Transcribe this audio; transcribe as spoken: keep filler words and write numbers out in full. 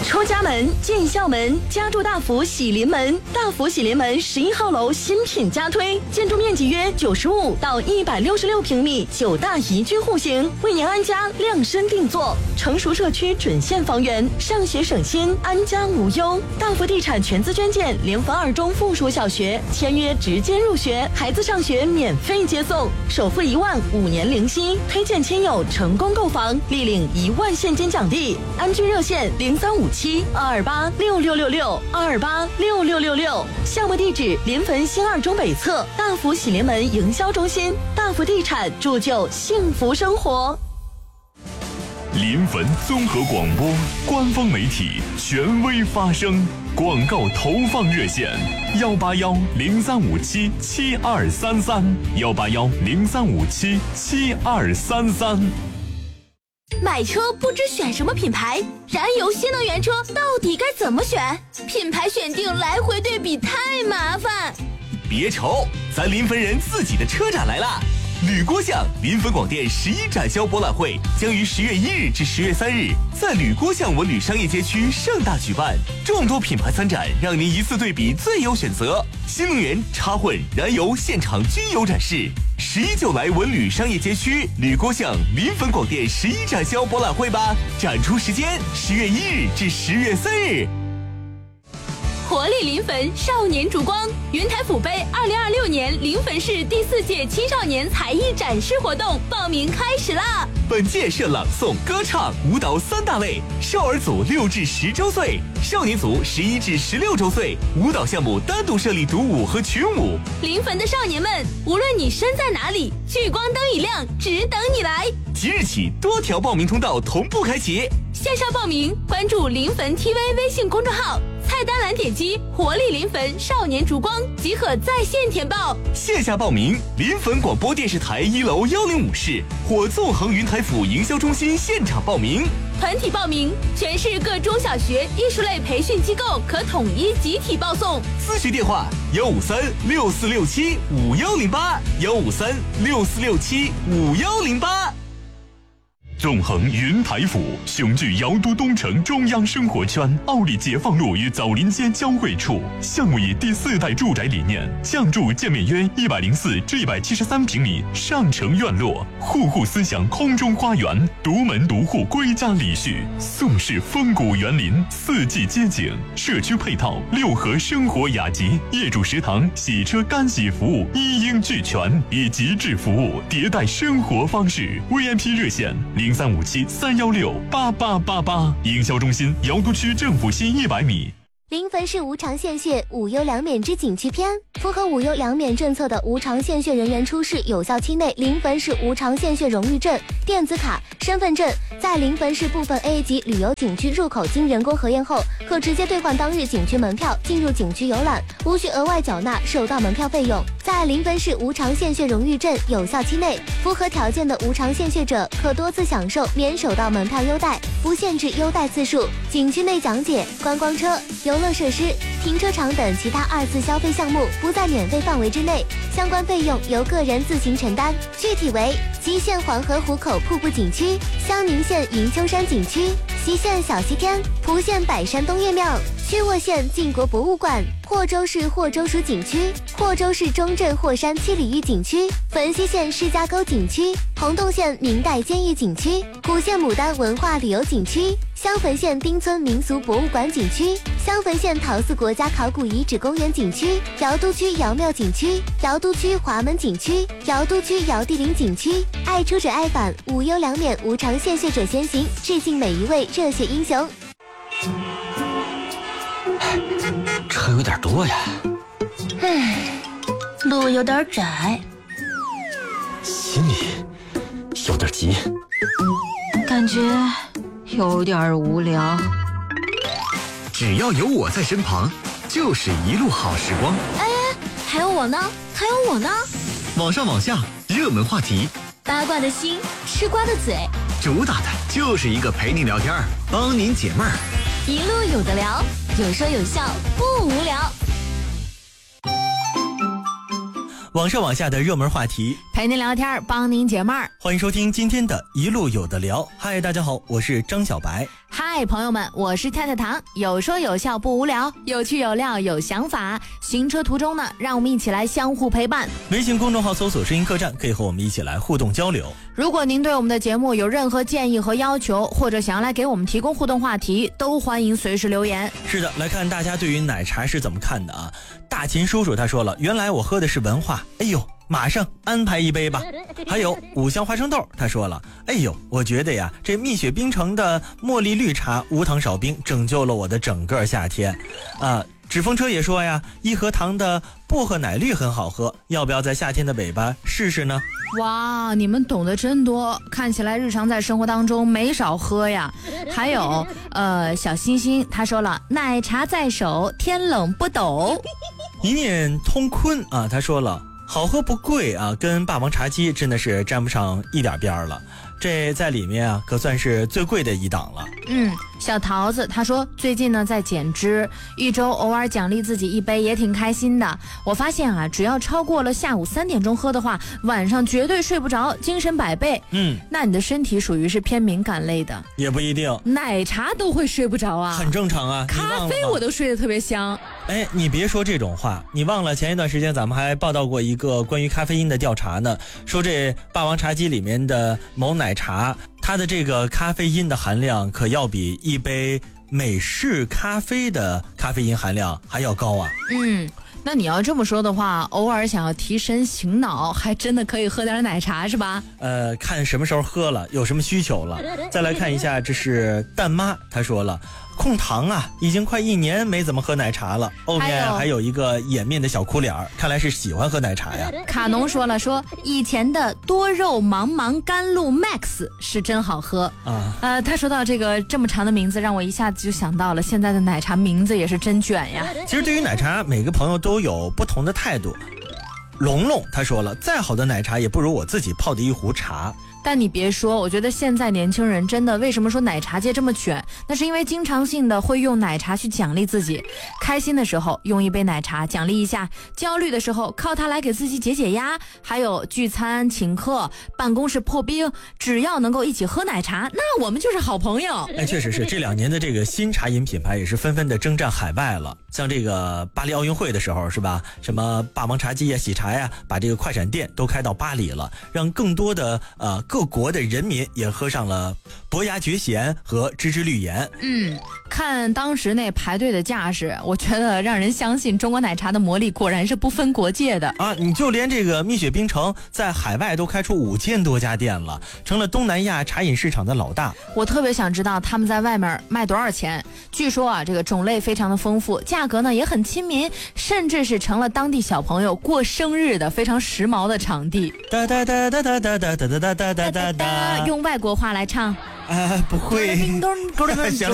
出家门、进校门，家住大福喜临门。大福喜临门十一号楼新品加推，建筑面积约九十五到一百六十六平米，九大宜居户型，为您安家量身定做。成熟社区准现房源，上学省心，安家无忧。大福地产全资捐建联防二中附属小学，签约直接入学，孩子上学免费接送，首付一万，五年零息，推荐亲友成功购房，立领一万现金奖励。安居热线零三五七二二八六六六六二二八六六六六，项目地址临汾新二中北侧大福喜临门营销中心。大福地产铸就幸福生活。 临汾综合广播官方媒体，权威发声。广告投放热线：幺八幺零三五七七二三三，幺八幺零三五七七二三三。 买车不知选什么品牌，燃油新能源车到底该怎么选？品牌选定来回对比太麻烦。 别愁，咱临汾人自己的车展来啦！铝锅巷临汾广电十一展销博览会将于十月一日至十月三日在铝锅巷文旅商业街区盛大举办，众多品牌参展，让您一次对比最有选择。新能源、插混、燃油现场均有展示。十一就来文旅商业街区铝锅巷临汾广电十一展销博览会吧！展出时间十月一日至十月三日。 活力临汾少年烛光云台府杯二零二六年临汾市第四届青少年才艺展示活动报名开始啦！ 本届设朗诵、歌唱、舞蹈三大类，少儿组六至十周岁，少年组十一至十六周岁。舞蹈项目单独设立独舞和群舞。 临汾的少年们，无论你身在哪里，聚光灯一亮，只等你来。 即日起，多条报名通道同步开启。 线上报名，关注临汾 T V 微信公众号，菜单栏点击活力临汾少年烛光即可在线填报。 线下报名，临汾广播电视台一楼幺零五室或纵横云台府营销中心现场报名。 团体报名，全市各中小学艺术类培训机构可统一集体报送。 咨询电话：幺五三六四六七五幺零八，幺五三六四六七五幺零八。 纵横云台府，雄踞瑶都东城中央生活圈，奥利解放路与枣林街交汇处。项目以第四代住宅理念，降筑建面约一百零四至一百七十三平米上城院落，户户思想空中花园，独门独户归家礼序，宋式风骨园林，四季街景，社区配套六合生活雅集，业主食堂、洗车干洗服务一应俱全，以极致服务迭代生活方式。V I P 热线零三五七三幺六八八八八，营销中心瑶都区政府西一百米。 临汾市无偿献血无忧两免之景区篇，符合无忧两免政策的无偿献血人员出示有效期内临汾市无偿献血荣誉证、电子卡、身份证，在临汾市部分 A 级旅游景区入口经人工核验后，可直接兑换当日景区门票进入景区游览，无需额外缴纳首道门票费用。在临汾市无偿献血荣誉证有效期内，符合条件的无偿献血者可多次享受免首道门票优待，不限制优待次数。景区内讲解、观光车、游乐设施、停车场等其他二次消费项目不在免费范围之内，相关费用由个人自行承担。具体为：吉县黄河湖口瀑布景区、襄宁县云丘山景区、隰县小西天、蒲县百山东岳庙、曲沃县晋国博物馆、霍州市霍州属景区、霍州市中镇霍山七里峪景区、汾西县释迦沟景区、洪洞县明代监狱景区、古县牡丹文化旅游景区、襄汾县丁村民俗博物馆景区、襄汾县陶寺国家考古遗址公园景区、瑶都区瑶庙景区、瑶都区华门景区、瑶都区瑶地陵景区。爱出者爱返，无忧两免，无偿献血者先行，致敬每一位热血英雄。 车有点多呀， 唉，路有点窄， 心里有点急， 感觉有点无聊。 只要有我在身旁，就是一路好时光。 哎，还有我呢，还有我呢。 网上网下，热门话题， 八卦的心，吃瓜的嘴， 主打的就是一个陪你聊天，帮您解闷儿， 一路有的聊，有说有笑，不无聊。 网上网下的热门话题， 陪您聊天，帮您解闷儿。 欢迎收听今天的一路有的聊。嗨，大家好，我是张小白。 嗨，朋友们，我是太太糖，有说有笑不无聊，有趣有料有想法。行车途中呢，让我们一起来相互陪伴。 微信公众号搜索声音客栈，可以和我们一起来互动交流。 如果您对我们的节目有任何建议和要求，或者想要来给我们提供互动话题，都欢迎随时留言。 是的，来看大家对于奶茶是怎么看的啊？大秦叔叔他说了，原来我喝的是文化，哎呦，马上安排一杯吧。还有五香花生豆他说了，哎呦，我觉得呀，这蜜雪冰城的茉莉绿茶无糖少冰拯救了我的整个夏天啊。纸风车也说呀，益禾堂的薄荷奶绿很好喝，要不要在夏天的尾巴试试呢？ 哇，你们懂得真多，看起来日常在生活当中没少喝呀。还有呃，小星星他说了，奶茶在手，天冷不抖。 一念通坤啊，他说了，好喝不贵啊，跟霸王茶姬真的是沾不上一点边了，这在里面啊可算是最贵的一档了。 嗯，小桃子他说最近呢在减脂，一周偶尔奖励自己一杯也挺开心的。我发现啊，只要超过了下午三点钟喝的话，晚上绝对睡不着，精神百倍。 嗯， 那你的身体属于是偏敏感类的， 也不一定。 奶茶都会睡不着啊， 很正常啊。 咖啡我都睡得特别香。 哎，你别说这种话，你忘了前一段时间咱们还报道过一个关于咖啡因的调查呢，说这霸王茶姬里面的某奶茶，它的这个咖啡因的含量可要比一杯美式咖啡的咖啡因含量还要高啊。 嗯，那你要这么说的话，偶尔想要提神醒脑，还真的可以喝点奶茶是吧？ 呃，看什么时候喝了，有什么需求了。再来看一下，这是蛋妈，她说了，控糖啊，已经快一年没怎么喝奶茶了。后面还有一个掩面的小哭脸，看来是喜欢喝奶茶呀。 卡农说了，说以前的多肉茫茫甘露 Max 是真好喝啊。呃，他说到这个这么长的名字，让我一下子就想到了现在的奶茶名字也是真卷呀。 其实对于奶茶，每个朋友都有不同的态度。龙龙他说了，再好的奶茶也不如我自己泡的一壶茶。 但你别说，我觉得现在年轻人真的为什么说奶茶界这么卷，那是因为经常性的会用奶茶去奖励自己，开心的时候用一杯奶茶奖励一下，焦虑的时候靠它来给自己解解压，还有聚餐请客办公室破冰，只要能够一起喝奶茶，那我们就是好朋友。 哎，确实是这两年的这个新茶饮品牌也是纷纷的征战海外了，像这个巴黎奥运会的时候是吧，什么霸王茶姬呀、喜茶呀，把这个快闪店都开到巴黎了，让更多的呃各国的人民也喝上了伯牙绝弦和芝芝绿颜。 嗯，看当时那排队的架势，我觉得让人相信中国奶茶的魔力果然是不分国界的啊！你就连这个蜜雪冰城在海外都开出五千多家店了，成了东南亚茶饮市场的老大。 我特别想知道他们在外面卖多少钱。据说啊，这个种类非常的丰富，价格呢也很亲民，甚至是成了当地小朋友过生日的非常时髦的场地。 哒哒哒哒哒哒哒哒哒哒哒哒哒， 用外国话来唱啊，不会。